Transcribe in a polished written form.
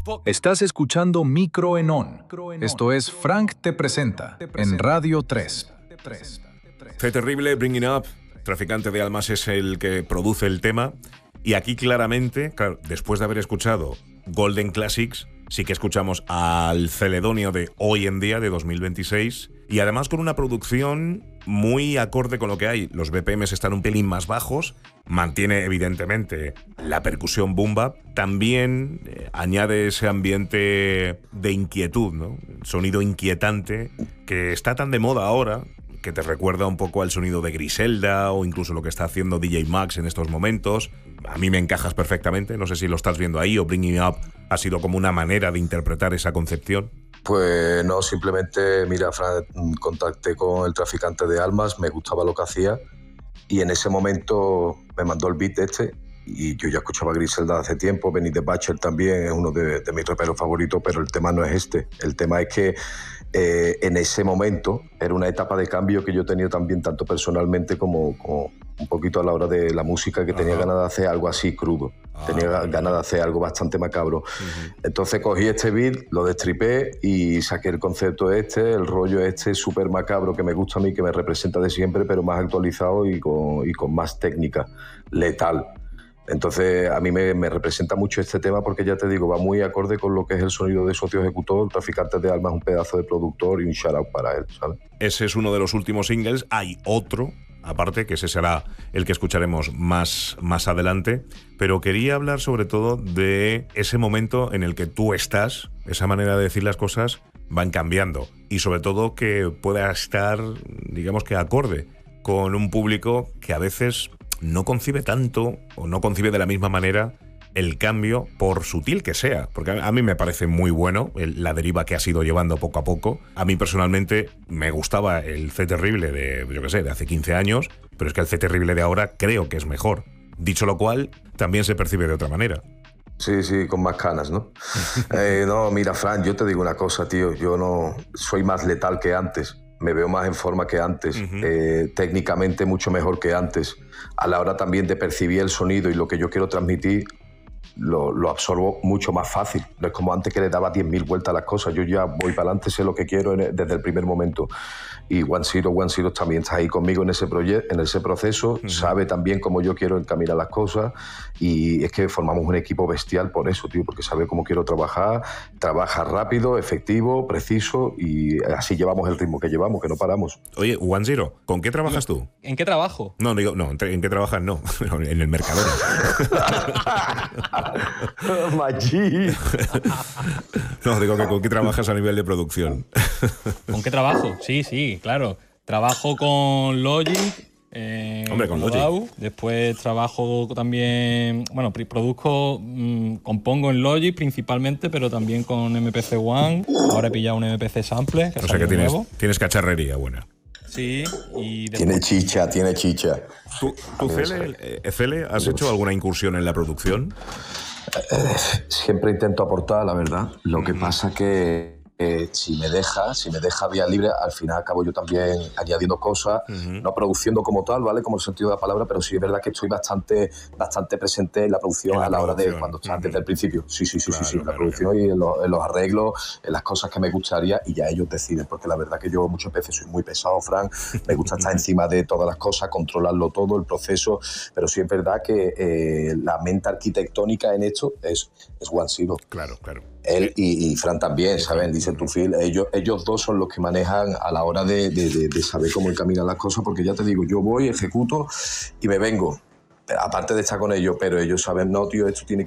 Estás escuchando Micro en On. Esto es Frank Te Presenta en Radio 3. Fe Terrible, Bringing Up, Traficante de Almas es el que produce el tema. Y aquí claramente, claro, después de haber escuchado Golden Classics, sí que escuchamos al Celedonio de hoy en día, de 2026, y además con una producción muy acorde con lo que hay. Los BPMs están un pelín más bajos, mantiene evidentemente la percusión boom bap, también añade ese ambiente de inquietud, ¿no? Sonido inquietante que está tan de moda ahora, que te recuerda un poco al sonido de Griselda o incluso lo que está haciendo DJ Max en estos momentos. A mí me encajas perfectamente, no sé si lo estás viendo ahí o Bringing Up ha sido como una manera de interpretar esa concepción. Pues no, simplemente, mira, Fran, contacté con el Traficante de Almas, me gustaba lo que hacía y en ese momento me mandó el beat y yo ya escuchaba a Griselda hace tiempo, Benny the Butcher también es uno de mis raperos favoritos, pero el tema no es este. El tema es que en ese momento era una etapa de cambio que yo tenía también, tanto personalmente como un poquito a la hora de la música, que tenía ganas de hacer algo así crudo. Tenía ganas de hacer algo bastante macabro. Entonces cogí este beat, lo destripé y saqué el concepto el rollo súper macabro que me gusta a mí, que me representa de siempre, pero más actualizado y con más técnica, letal. Entonces a mí me representa mucho este tema porque ya te digo, va muy acorde con lo que es el sonido de Socio Ejecutor. El Traficante de Almas es un pedazo de productor y un shout out para él, ¿sabes? Ese es uno de los últimos singles. Hay otro, aparte, que ese será el que escucharemos más adelante, pero quería hablar sobre todo de ese momento en el que tú estás, esa manera de decir las cosas van cambiando y sobre todo que pueda estar, digamos que acorde con un público que a veces no concibe tanto o no concibe de la misma manera el cambio, por sutil que sea, porque a mí me parece muy bueno la deriva que has ido llevando poco a poco. A mí personalmente me gustaba el Fe Terrible de, yo qué sé, de hace 15 años, pero es que el Fe Terrible de ahora creo que es mejor. Dicho lo cual, también se percibe de otra manera. Sí, con más canas, ¿no? No, mira, Fran, yo te digo una cosa, tío, yo no soy más letal que antes. Me veo más en forma que antes, técnicamente mucho mejor que antes. A la hora también de percibir el sonido y lo que yo quiero transmitir, lo absorbo mucho más fácil. No es como antes que le daba 10.000 vueltas a las cosas. Yo ya voy para adelante, sé lo que quiero desde el primer momento. Y One Zero también está ahí conmigo en ese proceso, sabe también cómo yo quiero encaminar las cosas y es que formamos un equipo bestial por eso, tío, porque sabe cómo quiero trabajar, trabaja rápido, efectivo, preciso y así llevamos el ritmo que llevamos, que no paramos. Oye, One Zero, ¿con qué trabajas tú? ¿En qué trabajo? No, digo, no, ¿en qué trabajas? No, en el Mercadona. Maggi. No, digo que ¿con qué trabajas a nivel de producción? ¿Con qué trabajo? Sí, claro. Trabajo con Logic. Hombre, con Logic. Después trabajo también, bueno, produzco, compongo en Logic principalmente, pero también con MPC One. Ahora he pillado un MPC Sample. O sea que tienes cacharrería buena. Sí, y Tiene chicha. ¿Tú Cele, has hecho alguna incursión en la producción? Siempre intento aportar, la verdad. Lo que pasa que si me deja vía libre, al final acabo yo también añadiendo cosas, no produciendo como tal, ¿vale? Como el sentido de la palabra, pero sí es verdad que estoy bastante presente en la producción a la hora de cuando estás desde el principio. Sí, en la producción y en los arreglos, en las cosas que me gustaría y ya ellos deciden, porque la verdad que yo muchas veces soy muy pesado, Fran, me gusta estar encima de todas las cosas, controlarlo todo, el proceso, pero sí es verdad que la mente arquitectónica en esto es One Zero. Claro. Él y Fran también, ¿saben? Dicen tu Phil. Ellos dos son los que manejan a la hora de saber cómo encaminar las cosas, porque ya te digo, yo voy, ejecuto y me vengo. Aparte de estar con ellos, pero ellos saben, no, tío, esto tiene